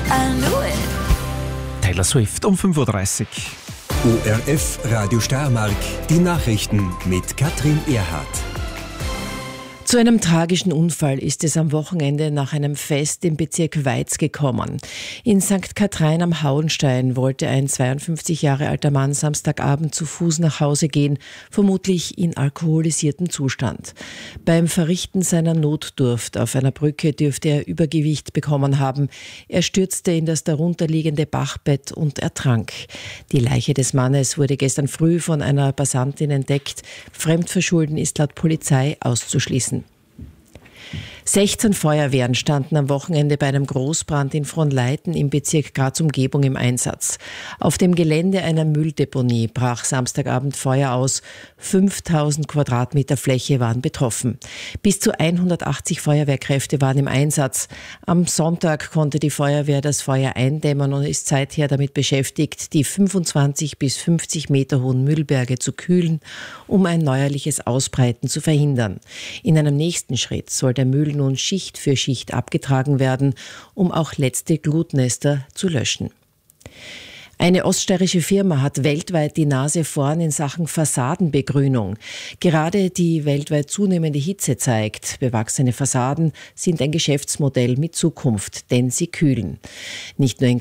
I knew it. Taylor Swift um 5:30 Uhr. ORF Radio Steiermark, die Nachrichten mit Katrin Erhardt. Zu einem tragischen Unfall ist es am Wochenende nach einem Fest im Bezirk Weiz gekommen. In St. Kathrein am Hauenstein wollte ein 52 Jahre alter Mann Samstagabend zu Fuß nach Hause gehen, vermutlich in alkoholisiertem Zustand. Beim Verrichten seiner Notdurft auf einer Brücke dürfte er Übergewicht bekommen haben. Er stürzte in das darunterliegende Bachbett und ertrank. Die Leiche des Mannes wurde gestern früh von einer Passantin entdeckt. Fremdverschulden ist laut Polizei auszuschließen. 16 Feuerwehren standen am Wochenende bei einem Großbrand in Fronleiten im Bezirk Graz-Umgebung im Einsatz. Auf dem Gelände einer Mülldeponie brach Samstagabend Feuer aus. 5000 Quadratmeter Fläche waren betroffen. Bis zu 180 Feuerwehrkräfte waren im Einsatz. Am Sonntag konnte die Feuerwehr das Feuer eindämmen und ist seither damit beschäftigt, die 25 bis 50 Meter hohen Müllberge zu kühlen, um ein neuerliches Ausbreiten zu verhindern. In einem nächsten Schritt soll der Müll nun Schicht für Schicht abgetragen werden, um auch letzte Glutnester zu löschen. Eine oststeirische Firma hat weltweit die Nase vorn in Sachen Fassadenbegrünung. Gerade die weltweit zunehmende Hitze zeigt, bewachsene Fassaden sind ein Geschäftsmodell mit Zukunft, denn sie kühlen. Nicht nur in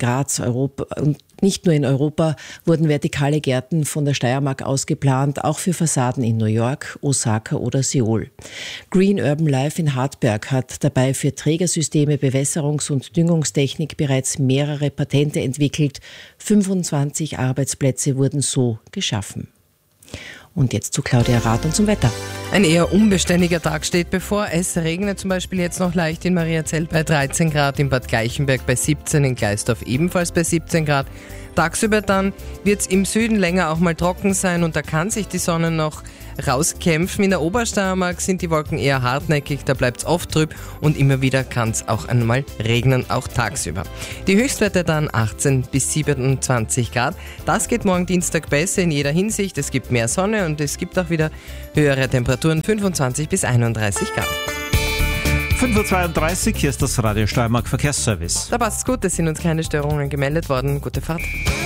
Europa wurden vertikale Gärten von der Steiermark aus geplant, auch für Fassaden in New York, Osaka oder Seoul. Green Urban Life in Hartberg hat dabei für Trägersysteme, Bewässerungs- und Düngungstechnik bereits mehrere Patente entwickelt. 25 Arbeitsplätze wurden so geschaffen. Und jetzt zu Claudia Rath und zum Wetter. Ein eher unbeständiger Tag steht bevor. Es regnet zum Beispiel jetzt noch leicht in Mariazell bei 13 Grad, in Bad Gleichenberg bei 17, in Gleisdorf ebenfalls bei 17 Grad. Tagsüber dann wird es im Süden länger auch mal trocken sein und da kann sich die Sonne noch rauskämpfen. In der Obersteiermark sind die Wolken eher hartnäckig, da bleibt es oft trüb und immer wieder kann es auch einmal regnen, auch tagsüber. Die Höchstwerte dann 18 bis 27 Grad. Das geht morgen Dienstag besser in jeder Hinsicht. Es gibt mehr Sonne und es gibt auch wieder höhere Temperaturen, 25 bis 31 Grad. 5:32 Uhr, hier ist das Radio Steiermark Verkehrsservice. Da passt's gut, es sind uns keine Störungen gemeldet worden. Gute Fahrt.